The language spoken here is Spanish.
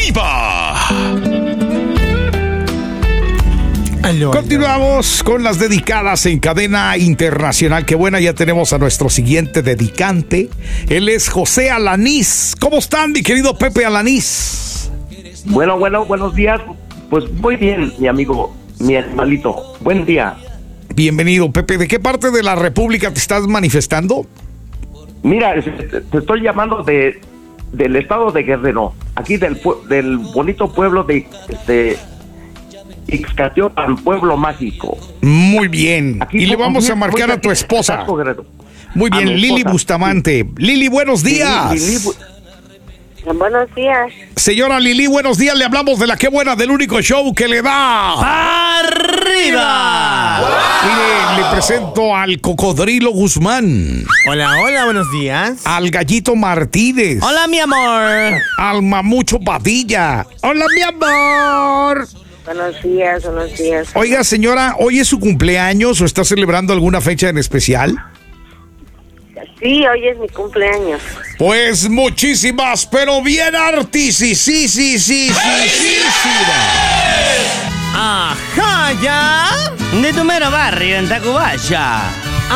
arriba. Continuamos con las dedicadas en cadena internacional. Qué buena, ya tenemos a nuestro siguiente dedicante. Él es José Alanís. ¿Cómo están, mi querido Pepe Alanís? Bueno, buenos días. Pues muy bien, mi amigo, mi animalito. Buen día. Bienvenido, Pepe. ¿De qué parte de la República te estás manifestando? Mira, te estoy llamando del estado de Guerrero, aquí del bonito pueblo de Ixcatiopan, pueblo mágico. Muy bien. Aquí y le vamos a marcar a tu esposa. Muy bien, Lili Bustamante. Sí. Lili, buenos días. Buenos días. Señora Lili, buenos días. Le hablamos de la Qué Buena, del único show que le da ¡arriba! Mire, le presento al Cocodrilo Guzmán. Hola, buenos días. Al Gallito Martínez. Hola, mi amor. Al Mamucho Padilla. Hola, mi amor. Buenos días. Oiga, señora, ¿hoy es su cumpleaños o está celebrando alguna fecha en especial? Sí, hoy es mi cumpleaños. Pues muchísimas, pero bien sí. Ajá, ya. De tu mero barrio en Tacubaya.